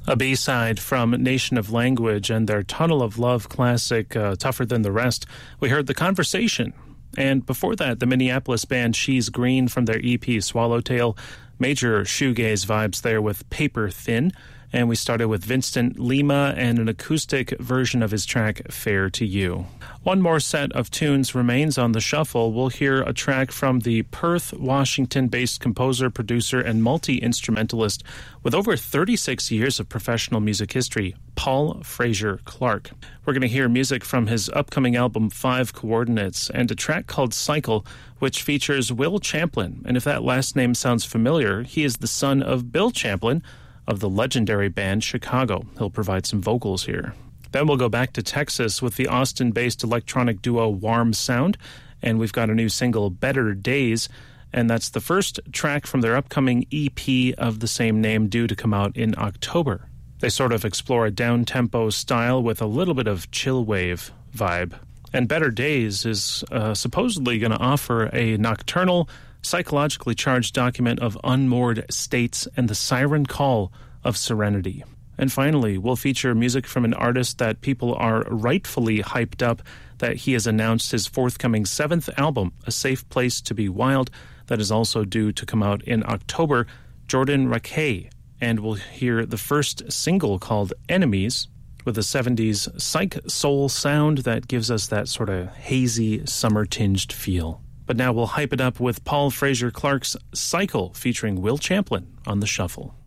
A B-side from Nation of Language and their Tunnel of Love classic, Tougher Than the Rest. We heard The Conversation. And before that, the Minneapolis band She's Green from their EP Swallowtail. Major shoegaze vibes there with Paper Thin. And we started with Vincent Lima and an acoustic version of his track Fair to You. One more set of tunes remains on the shuffle. We'll hear a track from the Perth, Washington-based composer, producer, and multi-instrumentalist with over 36 years of professional music history, Paul Fraser Clark. We're going to hear music from his upcoming album 5 Coordinates and a track called Cycle, which features Will Champlin. And if that last name sounds familiar, he is the son of Bill Champlin, of the legendary band Chicago. He'll provide some vocals here. Then we'll go back to Texas with the Austin-based electronic duo Warm Sound, and we've got a new single, Better Days, and that's the first track from their upcoming EP of the same name due to come out in October. They sort of explore a down-tempo style with a little bit of chill wave vibe. And Better Days is supposedly going to offer a nocturnal, psychologically charged document of unmoored states and the siren call of serenity. And finally, we'll feature music from an artist that people are rightfully hyped up that he has announced his forthcoming 7th album, A Safe Place to Be Wild, that is also due to come out in October, Jordan Rakei. And we'll hear the first single called Enemies, with a 70s psych soul sound that gives us that sort of hazy, summer-tinged feel. But now we'll hype it up with Paul Fraser Clark's Cycle featuring Will Champlin on the shuffle.